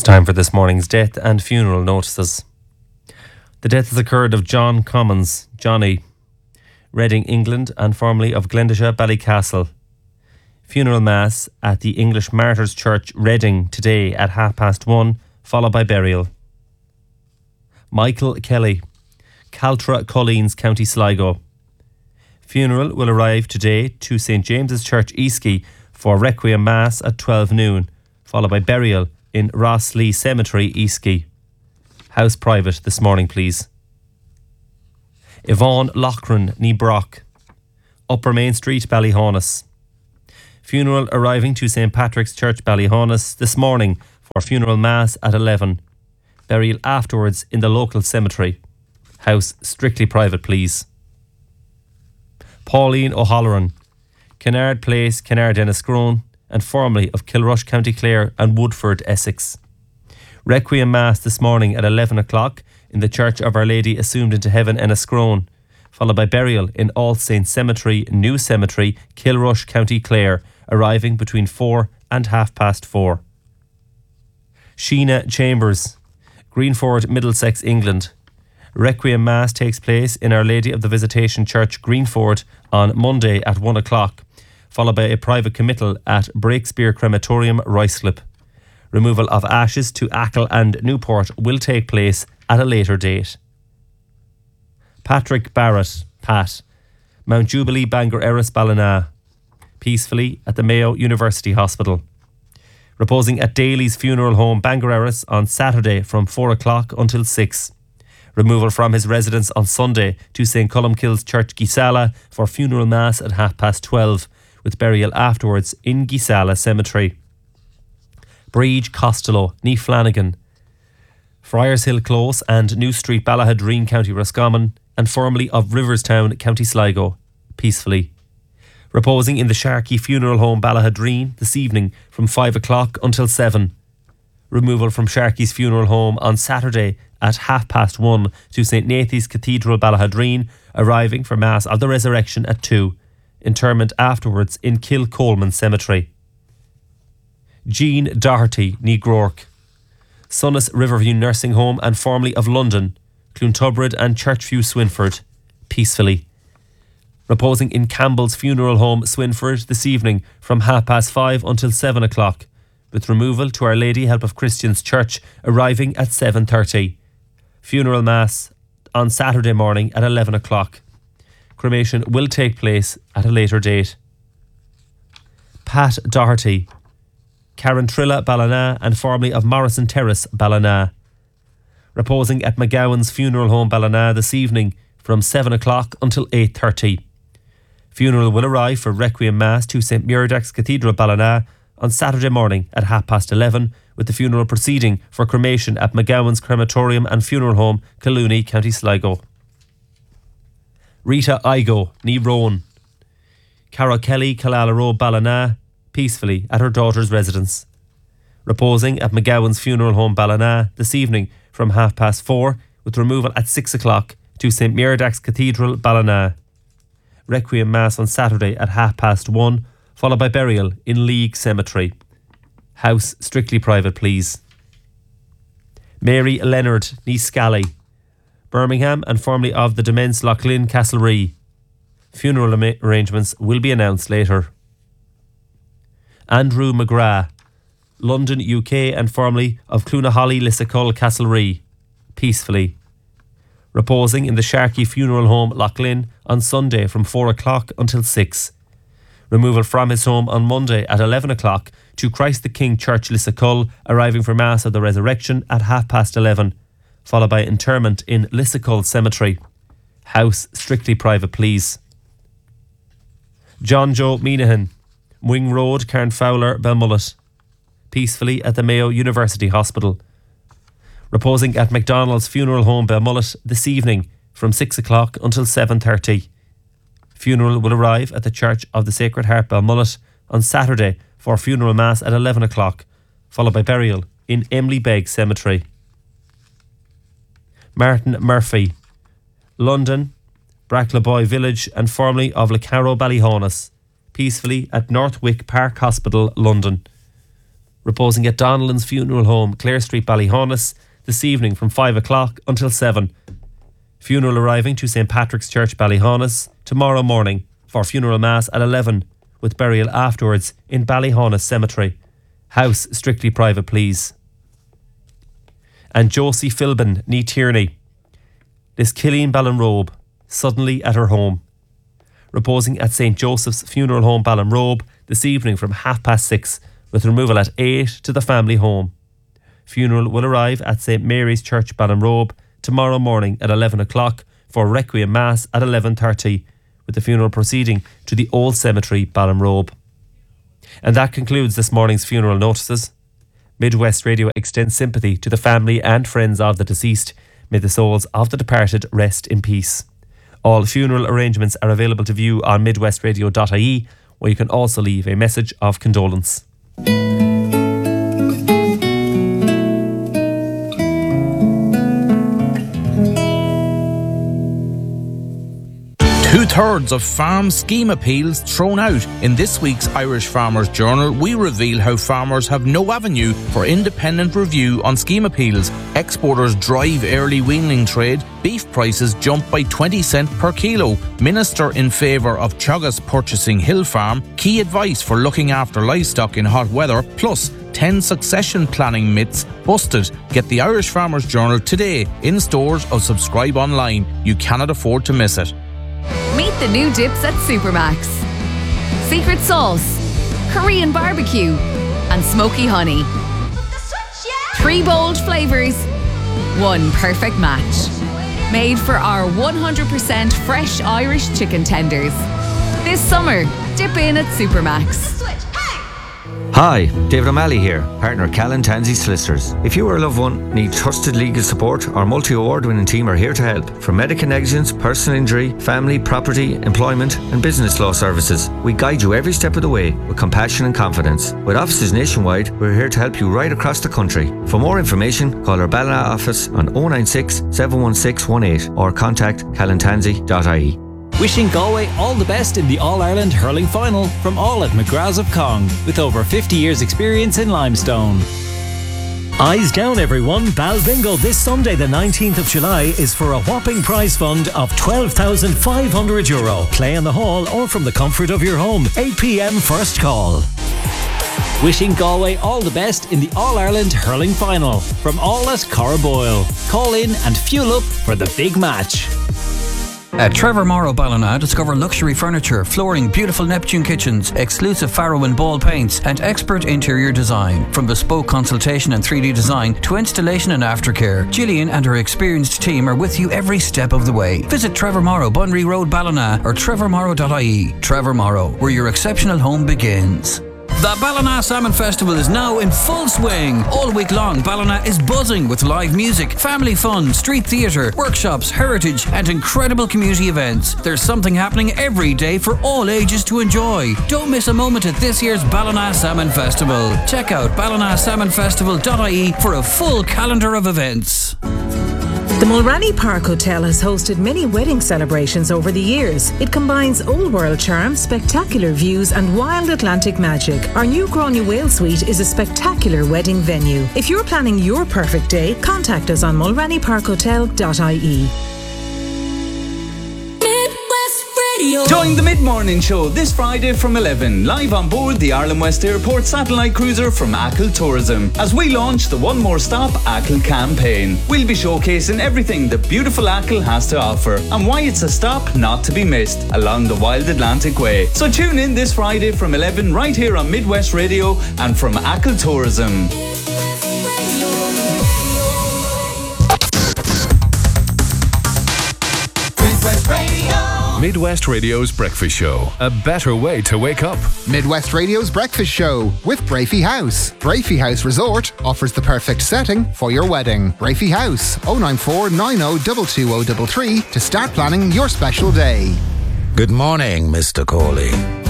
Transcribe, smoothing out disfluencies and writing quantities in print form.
Time for this morning's death and funeral notices. The death has occurred of John Commons, Johnny, Reading, England, and formerly of Glendisha, Ballycastle. Funeral Mass at the English Martyrs Church, Reading, today at 1:30, followed by burial. Michael Kelly, Caltra, Colleen's, County Sligo. Funeral will arrive today to St James's Church, Easky, for Requiem Mass at 12 noon, followed by burial in Rosslea Cemetery, Easky. House private this morning, please. Yvonne Loughran, ní Brock, Upper Main Street, Ballyhaunis. Funeral arriving to St Patrick's Church, Ballyhaunis this morning for funeral mass at 11. Burial afterwards in the local cemetery. House strictly private, please. Pauline O'Halloran, Kennard Place, Kennard Enniscrone, and formerly of Kilrush, County Clare, and Woodford, Essex. Requiem Mass this morning at 11 o'clock in the Church of Our Lady Assumed into Heaven, Enniscrone, followed by burial in All Saints Cemetery, New Cemetery, Kilrush, County Clare, arriving between 4 and 4:30. Sheena Chambers, Greenford, Middlesex, England. Requiem Mass takes place in Our Lady of the Visitation Church, Greenford, on Monday at 1 o'clock, followed by a private committal at Breakspear Crematorium, Ruislip. Removal of ashes to Achill and Newport will take place at a later date. Patrick Barrett, Pat, Mount Jubilee, Bangor Erris, Ballina, peacefully at the Mayo University Hospital. Reposing at Daly's Funeral Home, Bangor Erris, on Saturday from 4 o'clock until 6. Removal from his residence on Sunday to St Columkille's Church, Gisala, for funeral mass at 12:30, with burial afterwards in Gisala Cemetery. Breege Costello, ní Flanagan, Friars Hill Close and New Street, Ballahadreen, County Roscommon, and formerly of Riverstown, County Sligo, peacefully. Reposing in the Sharkey Funeral Home, Ballahadreen, this evening from 5 o'clock until 7. Removal from Sharkey's Funeral Home on Saturday at 1:30 to St Nathan's Cathedral, Ballahadreen, arriving for Mass of the Resurrection at 2. Interment afterwards in Kilcolman Cemetery. Jean Doherty, ní Groark, Sunnis Riverview Nursing Home and formerly of London, Cloontubrid and Churchview, Swinford, peacefully. Reposing in Campbell's Funeral Home, Swinford, this evening from 5:30 until 7 o'clock, with removal to Our Lady Help of Christians Church arriving at 7:30. Funeral Mass on Saturday morning at 11 o'clock. Cremation will take place at a later date. Pat Doherty, Carantrilla, Ballina, and formerly of Morrison Terrace, Ballina. Reposing at McGowan's Funeral Home, Ballina, this evening from 7 o'clock until 8:30. Funeral will arrive for Requiem Mass to St Muiredaig's Cathedral, Ballina, on Saturday morning at 11:30, with the funeral proceeding for cremation at McGowan's Crematorium and Funeral Home, Collooney, County Sligo. Rita Igo, ní Rowan, Carol Kelly, Killala Road, Ballina, peacefully at her daughter's residence. Reposing at McGowan's Funeral Home, Ballina, this evening from 4:30, with removal at 6 o'clock to St Muiredaig's Cathedral, Ballina. Requiem Mass on Saturday at 1:30, followed by burial in League Cemetery. House strictly private, please. Mary Leonard, ní Scally, Birmingham and formerly of the Demence Loughlin, Castlerea. Funeral arrangements will be announced later. Andrew McGrath, London, UK, and formerly of Cloonaholly, Lissacull, Castlerea, peacefully. Reposing in the Sharkey Funeral Home, Loughlin, on Sunday from 4 o'clock until 6. Removal from his home on Monday at 11 o'clock to Christ the King Church, Lissacull, arriving for Mass of the Resurrection at 11:30, followed by interment in Lissacull Cemetery. House strictly private, please. John Joe Minahan, Wing Road, Carnfowler, Belmullet, peacefully at the Mayo University Hospital. Reposing at McDonald's Funeral Home, Belmullet, this evening from 6 o'clock until 7:30. Funeral will arrive at the Church of the Sacred Heart, Belmullet, on Saturday for funeral mass at 11 o'clock, followed by burial in Emily Begg Cemetery. Martin Murphy, London, Bracklaboy Village and formerly of Lecaro, Ballyhaunis, peacefully at Northwick Park Hospital, London. reposing at Donnellan's Funeral Home, Clare Street, Ballyhonus, this evening from 5 o'clock until 7. Funeral arriving to St Patrick's Church, Ballyhonus, tomorrow morning for funeral mass at 11, with burial afterwards in Ballyhonus Cemetery. House strictly private, please. And Josie Philbin, ní Tierney. This Killeen Ballinrobe, suddenly at her home. Reposing at St Joseph's Funeral Home, Ballinrobe, this evening from 6:30, with removal at 8 to the family home. Funeral will arrive at St Mary's Church, Ballinrobe, tomorrow morning at 11 o'clock for Requiem Mass at 11:30, with the funeral proceeding to the Old Cemetery, Ballinrobe. And that concludes this morning's funeral notices. Midwest Radio extends sympathy to the family and friends of the deceased. May the souls of the departed rest in peace. All funeral arrangements are available to view on midwestradio.ie, where you can also leave a message of condolence. Two-thirds of farm scheme appeals thrown out. In this week's Irish Farmers Journal, we reveal how farmers have no avenue for independent review on scheme appeals. Exporters drive early weaning trade. Beef prices jump by 20 cents per kilo. Minister in favour of Teagasc purchasing Hill Farm. Key advice for looking after livestock in hot weather. Plus 10 succession planning myths busted. Get the Irish Farmers Journal today in stores or subscribe online. You cannot afford to miss it. Meet the new dips at Supermax. Secret sauce, Korean barbecue, and smoky honey. 3 bold flavours, 1 perfect match. Made for our 100% fresh Irish chicken tenders. This summer, dip in at Supermax. Hi, David O'Malley here, partner at Callan Tansey Solicitors. If you or a loved one need trusted legal support, our multi-award-winning team are here to help. From medical negligence, personal injury, family, property, employment and business law services, we guide you every step of the way with compassion and confidence. With offices nationwide, we're here to help you right across the country. For more information, call our Ballina office on 096 716 18 or contact callantansey.ie. Wishing Galway all the best in the All-Ireland Hurling Final from all at McGrath's of Cong, with over 50 years experience in limestone. Eyes down everyone, Balbingo this Sunday the 19th of July is for a whopping prize fund of €12,500. Play in the hall or from the comfort of your home. 8 p.m. first call. Wishing Galway all the best in the All-Ireland Hurling Final from all at Corraboyle. Call in and fuel up for the big match. At Trevor Morrow Ballina, discover luxury furniture, flooring, beautiful Neptune kitchens, exclusive Faro and Ball paints, and expert interior design. From bespoke consultation and 3D design to installation and aftercare, Gillian and her experienced team are with you every step of the way. Visit Trevor Morrow, Bunry Road, Ballina, or trevormorrow.ie. Trevor Morrow, where your exceptional home begins. The Ballina Salmon Festival is now in full swing. All week long, Ballina is buzzing with live music, family fun, street theatre, workshops, heritage and incredible community events. There's something happening every day for all ages to enjoy. Don't miss a moment at this year's Ballina Salmon Festival. Check out ballinasalmonfestival.ie for a full calendar of events. The Mulranny Park Hotel has hosted many wedding celebrations over the years. It combines old world charm, spectacular views and wild Atlantic magic. Our new Gráinne Whale Suite is a spectacular wedding venue. If you're planning your perfect day, contact us on mulrannyparkhotel.ie. Join the Mid-Morning Show this Friday from 11, live on board the Ireland West Airport satellite cruiser from Achill Tourism, as we launch the One More Stop Achill campaign. We'll be showcasing everything the beautiful Achill has to offer and why it's a stop not to be missed along the wild Atlantic Way. So tune in this Friday from 11 right here on Midwest Radio and from Achill Tourism. Midwest Radio's Breakfast Show. A better way to wake up. Midwest Radio's Breakfast Show with Brafey House. Brafey House Resort offers the perfect setting for your wedding. Brafey House, 094 90 22033 to start planning your special day. Good morning, Mr. Cawley.